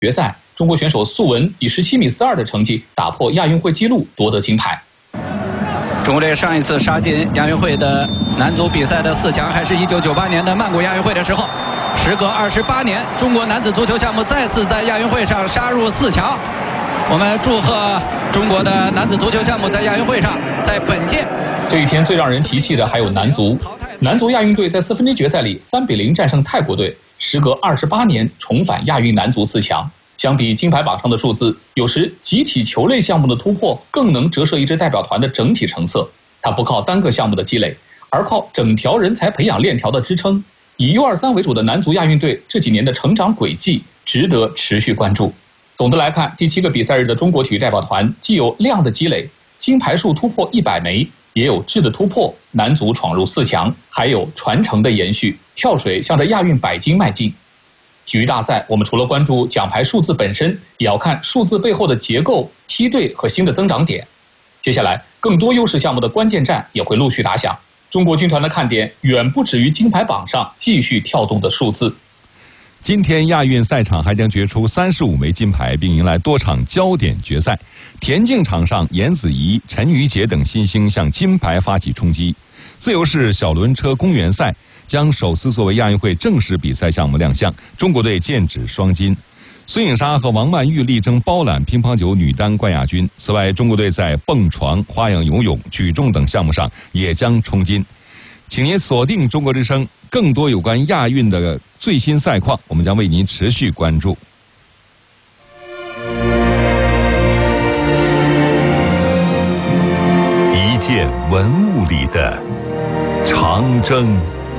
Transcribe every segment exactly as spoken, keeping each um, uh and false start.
决赛，中国选手苏文以十七米四二的成绩打破亚运会纪录，夺得金牌。 中国队上一次杀进亚运会的男足比赛的四强，还是一九九八年的曼谷亚运会的时候。时隔二十八年，中国男子足球项目再次在亚运会上杀入四强。我们祝贺中国的男子足球项目在亚运会上，在本届这一天最让人提气的还有男足。男足亚运队在四分之一决赛里三比零战胜泰国队，时隔二十八年重返亚运男足四强。相比金牌榜上的数字，有时集体球类项目的突破更能折射一支代表团的整体成色。它不靠单个项目的积累，而靠整条人才培养链条的支撑。以 U 二三 为主的男足亚运队这几年的成长轨迹值得持续关注。总的来看，第七个比赛日的中国体育代表团既有量的积累，金牌数突破一百枚，也有质的突破，男足闯入四强，还有传承的延续，跳水向着亚运百金迈进。体育大赛，我们除了关注奖牌数字本身，也要看数字背后的结构、梯队和新的增长点。接下来，更多优势项目的关键战也会陆续打响。中国军团的看点远不止于金牌榜上继续跳动的数字。 今天亚运赛场还将决出三十五枚金牌，并迎来多场焦点决赛。田径场上，严子怡、陈瑜杰等新星向金牌发起冲击。自由式小轮车公园赛将首次作为亚运会正式比赛项目亮相，中国队剑指双金。孙颖莎和王曼玉力争包揽乒乓球女单冠亚军。此外，中国队在蹦床、花样游泳、举重等项目上也将冲金。请您锁定中国之声，更多有关亚运的最新赛况，我们将为您持续关注。 一件文物里的长征。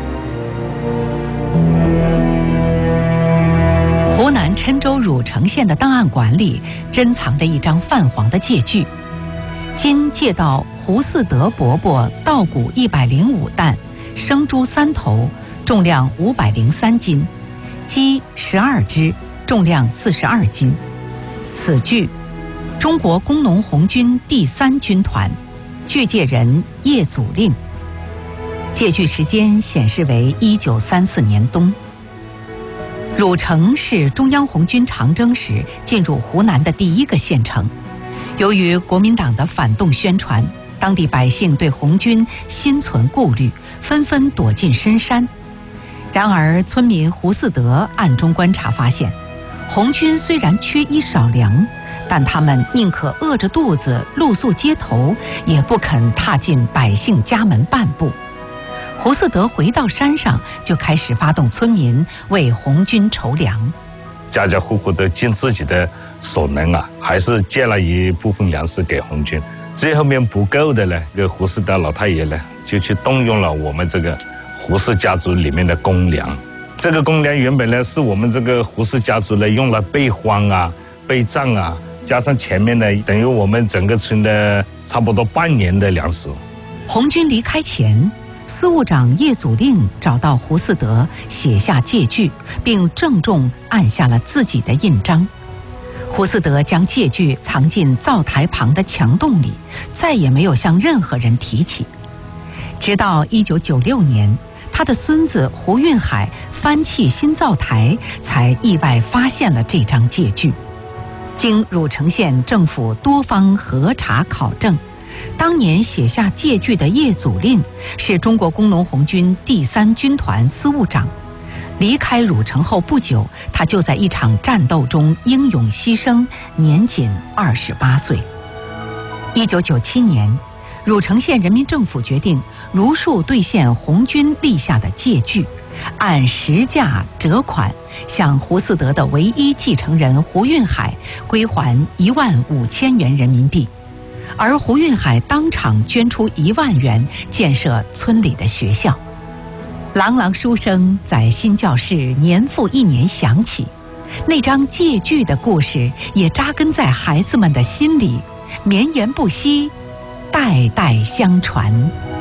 湖南郴州汝城县的档案馆里珍藏着一张泛黄的借据，今借到胡嗣德伯伯稻谷一百零五担，生猪三头，重量五百零三斤，鸡十二只，重量四十二斤。此据，中国工农红军第三军团，据借人叶祖令。借据时间显示为一九三四年冬。汝城是中央红军长征时进入湖南的第一个县城。由于国民党的反动宣传，当地百姓对红军心存顾虑，纷纷躲进深山。然而，村民胡嗣德暗中观察发现，红军虽然缺衣少粮，但他们宁可饿着肚子露宿街头，也不肯踏进百姓家门半步。胡嗣德回到山上，就开始发动村民为红军筹粮。 家家户户都尽自己的所能啊，还是借了一部分粮食给红军。最后面不够的呢，这个胡嗣德老太爷呢，就去动用了我们这个胡氏家族里面的公粮。这个公粮原本呢，是我们这个胡氏家族呢用来备荒啊、备战啊，加上前面呢，等于我们整个村的差不多半年的粮食。 红军离开前，司务长叶祖令找到胡嗣德，写下借据，并郑重按下了自己的印章。胡嗣德将借据藏进灶台旁的墙洞里，再也没有向任何人提起。直到一九九六年，他的孙子胡运海翻砌新灶台，才意外发现了这张借据。经汝城县政府多方核查考证，当年写下借据的叶祖令是中国工农红军第三军团司务长。离开汝城后不久，他就在一场战斗中英勇牺牲，年仅二十八岁。一九九七年，汝城县人民政府决定如数兑现红军立下的借据，按实价折款向胡嗣德的唯一继承人胡运海归还一万五千元人民币，而胡运海当场捐出一万元建设村里的学校。朗朗书声在新教室年复一年响起，那张借据的故事也扎根在孩子们的心里，绵延不息，代代相传。